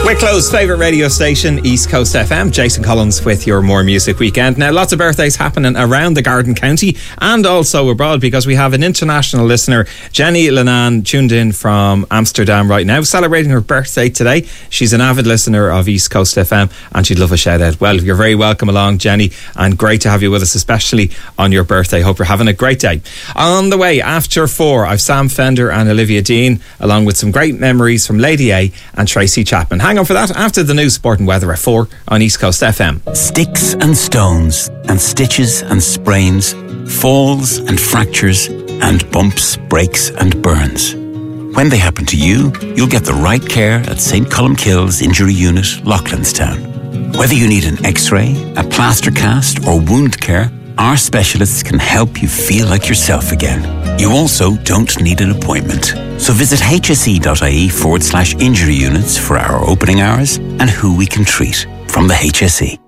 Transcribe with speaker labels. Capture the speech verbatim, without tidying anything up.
Speaker 1: Wicklow's favourite radio station, East Coast F M. Jason Collins with your More Music Weekend. Now, lots of birthdays happening around the Garden County and also abroad, because we have an international listener, Jenny Lenan, tuned in from Amsterdam right now, celebrating her birthday today. She's an avid listener of East Coast F M and she'd love a shout out. Well, you're very welcome along, Jenny, and great to have you with us, especially on your birthday. Hope you're having a great day. On the way, after four, I've Sam Fender and Olivia Dean, along with some great memories from Lady A and Tracy Chapman. Hang on for that after the news, sport and weather at four on East Coast F M.
Speaker 2: Sticks and stones and stitches and sprains, falls and fractures and bumps, breaks and burns. When they happen to you, you'll get the right care at Saint Columkille's Injury Unit, Loughlinstown. Whether you need an x-ray, a plaster cast or wound care, our specialists can help you feel like yourself again. You also don't need an appointment. So visit hse.ie forward slash injury units for our opening hours and who we can treat from the H S E.